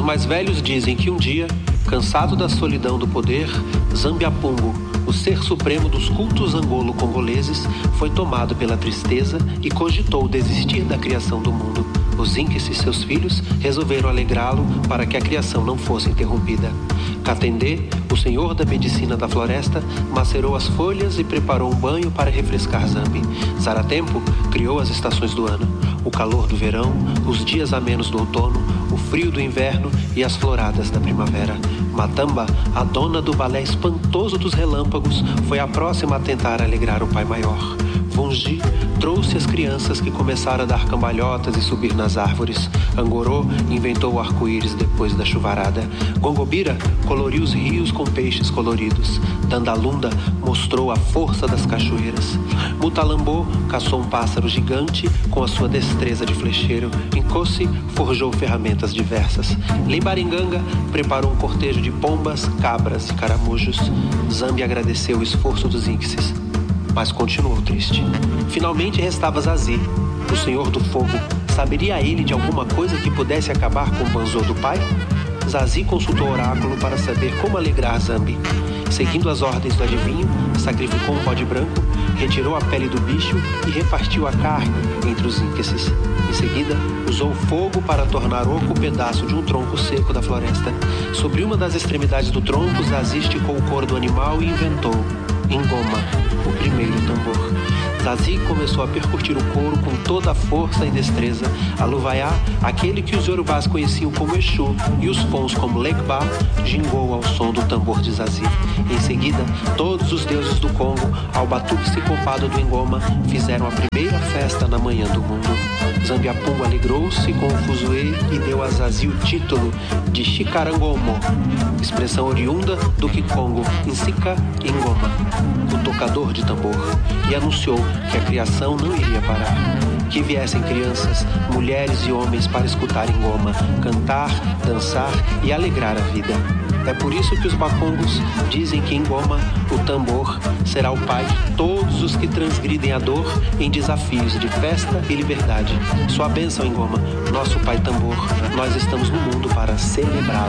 Os mais velhos dizem que um dia, cansado da solidão do poder, Zambiapungo, o ser supremo dos cultos angolo-congoleses, foi tomado pela tristeza e cogitou desistir da criação do mundo. Os Inques, seus filhos, resolveram alegrá-lo para que a criação não fosse interrompida. Katendê, o senhor da medicina da floresta, macerou as folhas e preparou um banho para refrescar Zambi. Zaratempo criou as estações do ano: o calor do verão, os dias amenos do outono, o frio do inverno e as floradas da primavera. Matamba, a dona do balé espantoso dos relâmpagos, foi a próxima a tentar alegrar o pai maior. Vonji trouxe as crianças que começaram a dar cambalhotas e subir nas árvores. Angorô inventou o arco-íris depois da chuvarada. Gongobira coloriu os rios com peixes coloridos. Dandalunda mostrou a força das cachoeiras. Mutalambô caçou um pássaro gigante com a sua destreza de flecheiro. Nkosi forjou ferramentas diversas. Limbaringanga preparou um cortejo de pombas, cabras e caramujos. Zambi agradeceu o esforço dos Inques, mas continuou triste. Finalmente restava Zazi, o senhor do fogo. Saberia ele de alguma coisa que pudesse acabar com o banzô do pai? Zazi consultou o oráculo para saber como alegrar Zambi. Seguindo as ordens do adivinho, sacrificou um bode branco, retirou a pele do bicho e repartiu a carne entre os Inques. Em seguida, usou fogo para tornar oco o pedaço de um tronco seco da floresta. Sobre uma das extremidades do tronco, Zazi esticou o couro do animal e inventou Ngoma, o primeiro tambor. Zazi começou a percutir o couro com toda a força e destreza, a luvaiá, aquele que os Yorubás conheciam como Exu, e os Fons como Legba, gingou ao som do tambor de Zazi. Em seguida, todos os deuses do Congo, ao batuque sicopado do Ngoma, fizeram a primeira festa na manhã do mundo. Zambiapungo alegrou-se com o fuzuê e deu a Zazi o título de Chikarangomo, expressão oriunda do Kikongo, Nsika Ngoma, o tocador de tambor, e anunciou que a criação não iria parar. Que viessem crianças, mulheres e homens para escutar Ngoma, cantar, dançar e alegrar a vida. É por isso que os Bakongos dizem que Ngoma, o tambor, será o pai de todos os que transgridem a dor em desafios de festa e liberdade. Sua bênção, Ngoma, nosso pai tambor, nós estamos no mundo para celebrá-lo.